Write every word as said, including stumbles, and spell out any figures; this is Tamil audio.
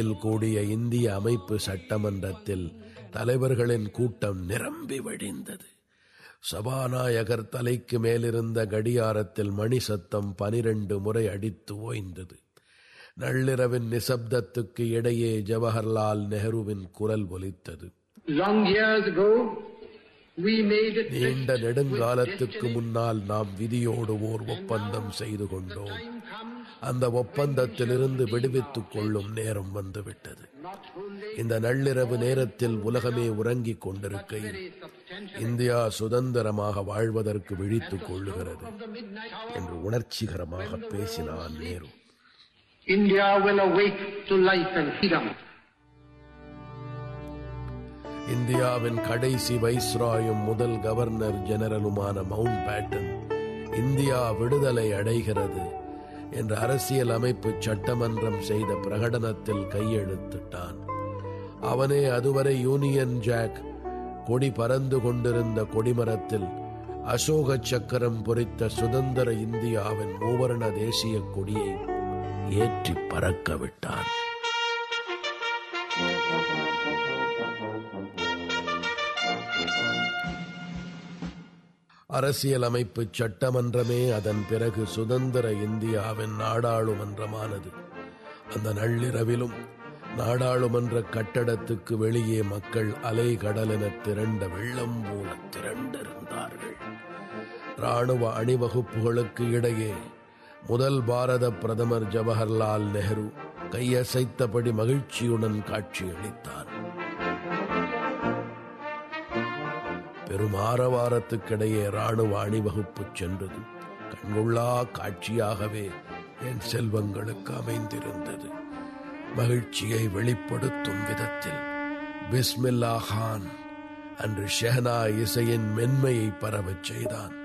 கூடிய இந்திய அமைப்பு சட்டமன்றத்தில் தலைவர்களின் கூட்டம் நிரம்பி வழிந்தது. சபாநாயகர் தலைக்கு மேலிருந்த கடியாரத்தில் மணி சத்தம் பனிரண்டு முறை அடித்து ஓய்ந்தது. நள்ளிரவின் நிசப்தத்துக்கு இடையே ஜவஹர்லால் நேருவின் குரல் ஒலித்தது. நீண்ட நெடுங்காலத்துக்கு முன்னால் நாம் விதியோடு ஓர் ஒப்பந்தம் செய்து கொண்டோம். அந்த ஒப்பந்தத்திலிருந்து விடுவித்துக் கொள்ளும் நேரம் வந்துவிட்டது. இந்த நள்ளிரவு நேரத்தில் உலகமே உறங்கிக் கொண்டிருக்கையில் இந்தியா சுதந்திரமாக வாழ்வதற்கு விழித்துக் கொள்ளுகிறது என்று உணர்ச்சிகரமாக பேசினான் Nehru. India will awake to life and freedom. இந்தியாவின் கடைசி வைஸ்ராயும் முதல் கவர்னர் ஜெனரலுமான மவுண்ட் பேட்டன் இந்தியா விடுதலை அடைகிறது என்ற அரசியல் அமைப்பு சட்டமன்றம் செய்த பிரகடனத்தில் கையெழுத்திட்டான். அவனே அதுவரை யூனியன் ஜாக் கொடி பறந்து கொண்டிருந்த கொடிமரத்தில் அசோக சக்கரம் பொறித்த சுதந்திர இந்தியாவின் மூவர்ண தேசிய கொடியை ஏற்றி பறக்க விட்டான். அரசியலமைப்பு சட்டமன்றமே அதன் பிறகு சுதந்திர இந்தியாவின் நாடாளுமன்றமானது. அந்த நள்ளிரவிலும் நாடாளுமன்ற கட்டடத்துக்கு வெளியே மக்கள் அலை கடலென திரண்ட வெள்ளம் போல திரண்டிருந்தார்கள். இராணுவ அணிவகுப்புகளுக்கு இடையே முதல் பாரத பிரதமர் ஜவஹர்லால் நேரு கையசைத்தபடி மகிழ்ச்சியுடன் காட்சியளித்தார். பெரும் ஆரவாரத்துக்கிடையே இராணுவ அணிவகுப்பு சென்றது. கண்கொள்ளா காட்சியாகவே என் செல்வங்களுக்கு அமைந்திருந்தது. மகிழ்ச்சியை வெளிப்படுத்தும் விதத்தில் பிஸ்மில்லா கான் அன்று ஷெஹனா இசையின் மென்மையை பரவச் செய்தான்.